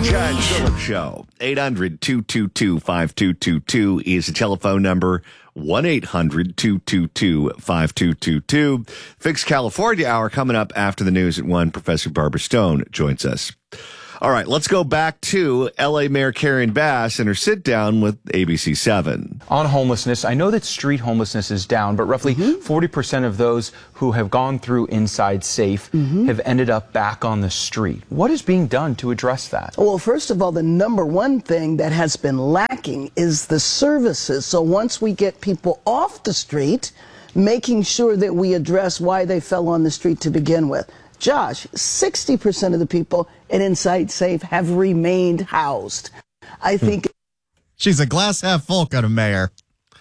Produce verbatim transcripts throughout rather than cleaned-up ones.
Chad Phillips Show. eight hundred, two two two, five two two two is the telephone number. one eight hundred, two two two, five two two two. Fix California Hour coming up after the news at one. Professor Barbara Stone joins us. All right, let's go back to L A Mayor Karen Bass and her sit down with A B C seven. On homelessness, I know that street homelessness is down, but roughly mm-hmm. forty percent of those who have gone through Inside Safe mm-hmm. have ended up back on the street. What is being done to address that? Well, first of all, the number one thing that has been lacking is the services. So once we get people off the street, making sure that we address why they fell on the street to begin with. Josh, sixty percent of the people at Inside Safe have remained housed. I think... She's a glass half full kind of mayor.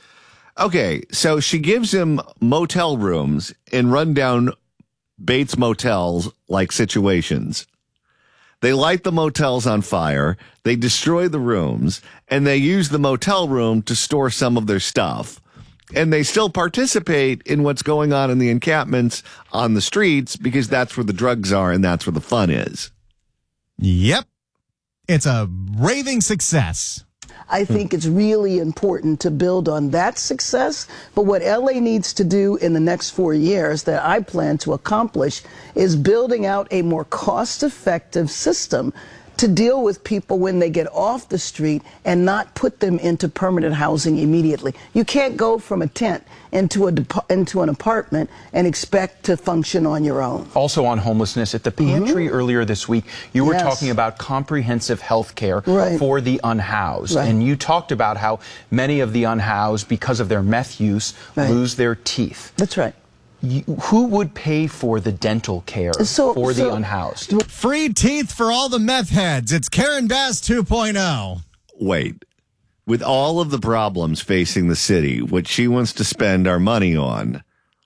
Okay, so she gives him motel rooms in rundown Bates Motels-like situations. They light the motels on fire, they destroy the rooms, and they use the motel room to store some of their stuff. And they still participate in what's going on in the encampments on the streets because that's where the drugs are and that's where the fun is. Yep. It's a raving success. I think it's really important to build on that success. But what L A needs to do in the next four years that I plan to accomplish is building out a more cost-effective system to deal with people when they get off the street and not put them into permanent housing immediately. You can't go from a tent into a into an apartment and expect to function on your own. Also on homelessness, at the pantry mm-hmm. earlier this week, you were yes. talking about comprehensive health care right. for the unhoused. Right. And you talked about how many of the unhoused, because of their meth use, right. lose their teeth. That's right. You, who would pay for the dental care so, for so, the unhoused? Free teeth for all the meth heads. It's Karen Bass two point oh. Wait. With all of the problems facing the city, what she wants to spend our money on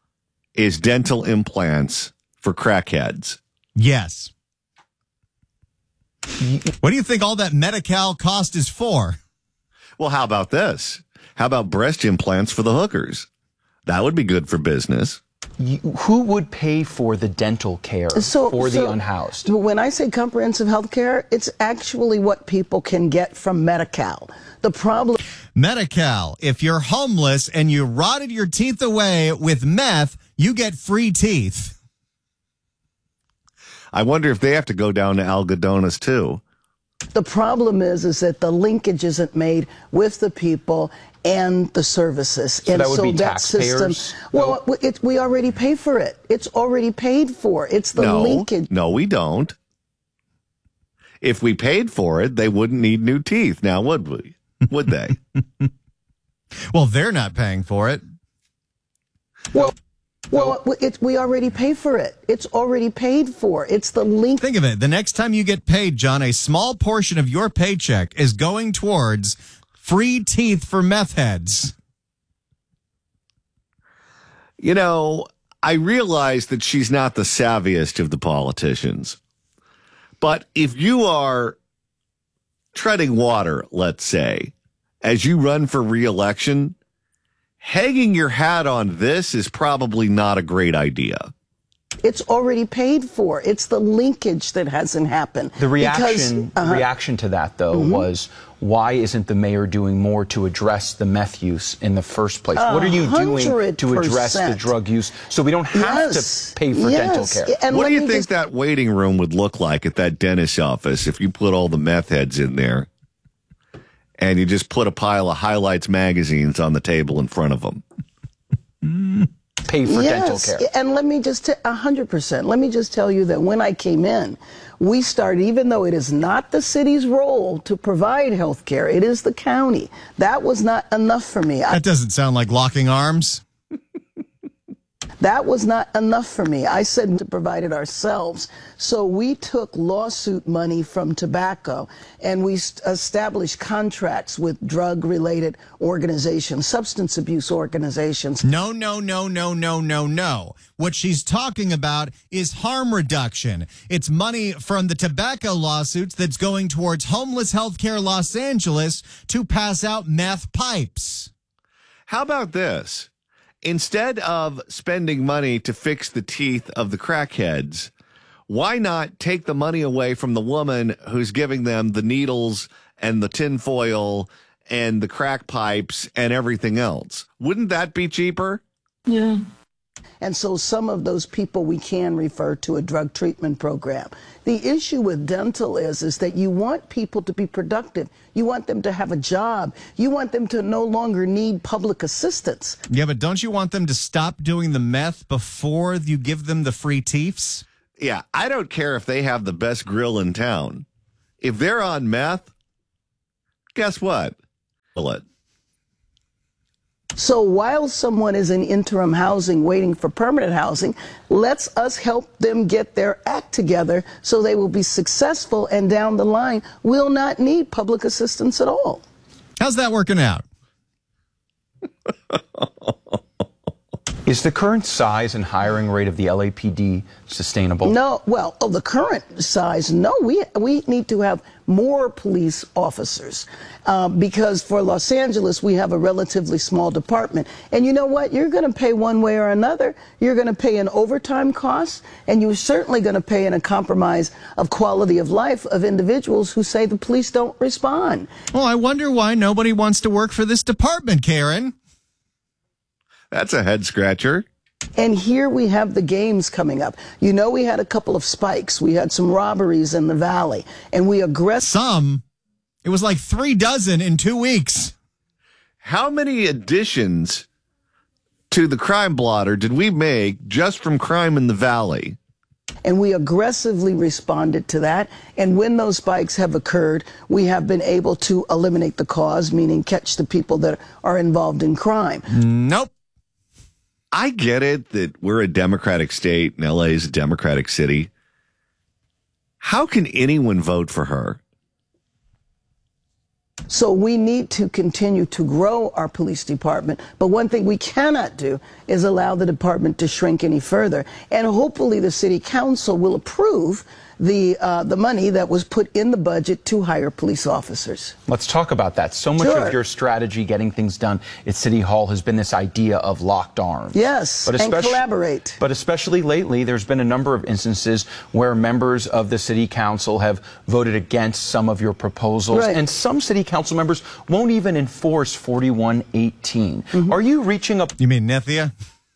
is dental implants for crackheads. Yes. What do you think all that Medi-Cal cost is for? Well, how about this? How about breast implants for the hookers? That would be good for business. You, who would pay for the dental care so, for so the unhoused? When I say comprehensive health care, it's actually what people can get from Medi-Cal. The problem... Medi-Cal, if you're homeless and you rotted your teeth away with meth, you get free teeth. I wonder if they have to go down to Algodones, too. The problem is, is that the linkage isn't made with the people and the services. So and that would so be that taxpayers? system, well, no. it, we already pay for it. It's already paid for. It's the no, linkage. No, we don't. If we paid for it, they wouldn't need new teeth. Now, would we? Would they? Well, they're not paying for it. Well, well, it, we already pay for it. It's already paid for. It's the link. Think of it. The next time you get paid, John, a small portion of your paycheck is going towards free teeth for meth heads. You know, I realize that she's not the savviest of the politicians. But if you are treading water, let's say, as you run for re-election, hanging your hat on this is probably not a great idea. It's already paid for. It's the linkage that hasn't happened. The reaction, because, uh-huh. reaction to that, though, mm-hmm. was, why isn't the mayor doing more to address the meth use in the first place? one hundred percent. What are you doing to address the drug use so we don't have yes. to pay for yes. dental care? And what do you think just... that waiting room would look like at that dentist's office if you put all the meth heads in there and you just put a pile of Highlights magazines on the table in front of them? Pay for yes. dental care. And let me just, a hundred percent, let me just tell you that when I came in, we started, even though it is not the city's role to provide health care, it is the county. That was not enough for me. That doesn't sound like locking arms. That was not enough for me. I said to provide it ourselves. So we took lawsuit money from tobacco and we established contracts with drug-related organizations, substance abuse organizations. No, no, no, no, no, no, no. What she's talking about is harm reduction. It's money from the tobacco lawsuits that's going towards Homeless Healthcare Los Angeles to pass out meth pipes. How about this? Instead of spending money to fix the teeth of the crackheads, Why not take the money away from the woman who's giving them the needles and the tinfoil and the crack pipes and everything else? Wouldn't that be cheaper? Yeah. And so some of those people we can refer to a drug treatment program. The issue with dental is, is that you want people to be productive. You want them to have a job. You want them to no longer need public assistance. Yeah, but don't you want them to stop doing the meth before you give them the free teeths? Yeah, I don't care if they have the best grill in town. If they're on meth, guess what? Well, it. So while someone is in interim housing waiting for permanent housing, let's us help them get their act together so they will be successful and down the line will not need public assistance at all. How's that working out? Is the current size and hiring rate of the L A P D sustainable? No, well, oh, the current size, no, we we need to have more police officers uh, because for Los Angeles, we have a relatively small department. And you know what? You're going to pay one way or another. You're going to pay in overtime costs, and you're certainly going to pay in a compromise of quality of life of individuals who say the police don't respond. Well, I wonder why nobody wants to work for this department, Karen. That's a head scratcher. And here we have the games coming up. You know, we had a couple of spikes. We had some robberies in the valley, and we aggressively. Some. It was like three dozen in two weeks. How many additions to the crime blotter did we make just from crime in the valley? And we aggressively responded to that. And when those spikes have occurred, we have been able to eliminate the cause, meaning catch the people that are involved in crime. Nope. I get it that we're a Democratic state and L A is a Democratic city. How can anyone vote for her? So we need to continue to grow our police department. But one thing we cannot do is allow the department to shrink any further. And hopefully the city council will approve the uh, the money that was put in the budget to hire police officers. Let's talk about that. So much Sure. of your strategy getting things done at City Hall has been this idea of locked arms. Yes, and especially- collaborate. But especially lately, there's been a number of instances where members of the city council have voted against some of your proposals. Right. And some city council members won't even enforce forty-one eighteen. Mm-hmm. Are you reaching a You mean Nethia?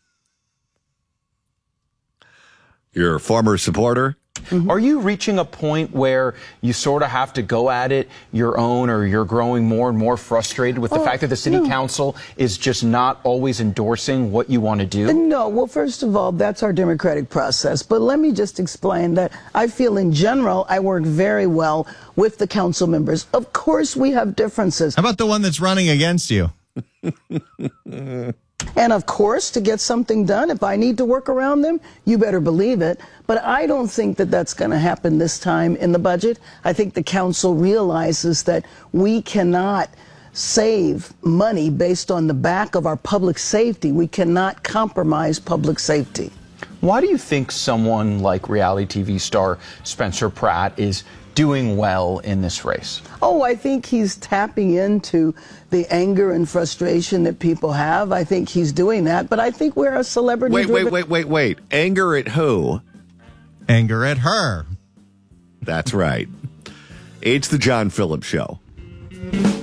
Your former supporter? Are you reaching a point where you sort of have to go at it your own, or you're growing more and more frustrated with the Oh, fact that the city no. council is just not always endorsing what you want to do? No, well, first of all, that's our democratic process. But let me just explain that I feel in general I work very well with the council members. Of course, we have differences. How about the one that's running against you? And of course, to get something done, if I need to work around them, you better believe it. But I don't think that that's going to happen this time in the budget. I think the council realizes that we cannot save money based on the back of our public safety. We cannot compromise public safety. Why do you think someone like reality T V star Spencer Pratt is doing well in this race? Oh, I think he's tapping into the anger and frustration that people have. I think he's doing that. But I think we're a celebrity. Wait, wait, wait, wait, wait. Anger at who? Anger at her. That's right. It's the John Phillips Show.